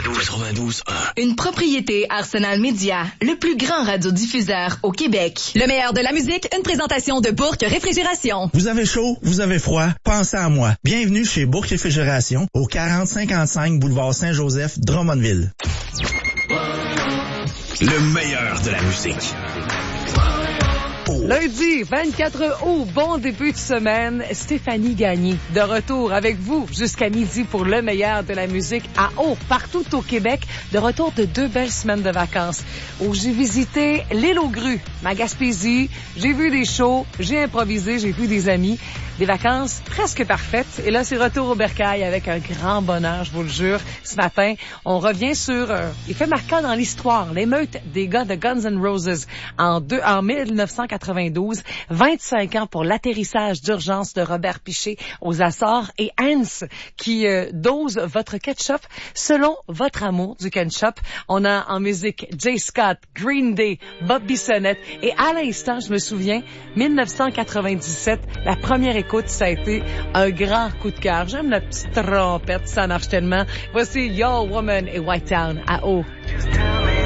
92.1. Une propriété Arsenal Média, le plus grand radiodiffuseur au Québec. Le meilleur de la musique, une présentation de Bourque Réfrigération. Vous avez chaud, vous avez froid, pensez à moi. Bienvenue chez Bourque Réfrigération, au 4055 boulevard Saint-Joseph, Drummondville. Le meilleur de la musique. Lundi 24 août, bon début de semaine, Stéphanie Gagné, de retour avec vous jusqu'à midi pour le meilleur de la musique à eau, partout au Québec, de retour de 2 belles semaines de vacances où j'ai visité l'île aux grues, ma Gaspésie, j'ai vu des shows, j'ai improvisé, j'ai vu des amis, des vacances presque parfaites. Et là, c'est retour au bercail avec un grand bonheur, je vous le jure. Ce matin, on revient sur les faits marquants dans l'histoire, l'émeute des gars de Guns N' Roses en 1992, 25 ans pour l'atterrissage d'urgence de Robert Piché aux Açores et Hans qui dose votre ketchup selon votre amour du ketchup. On a en musique Jay Scott, Green Day, Bob Bissonnette et à l'instant, je me souviens, 1997, la première écoute, ça a été un grand coup de cœur. J'aime la petite trompette, ça marche tellement. Voici Your Woman et White Town à eau.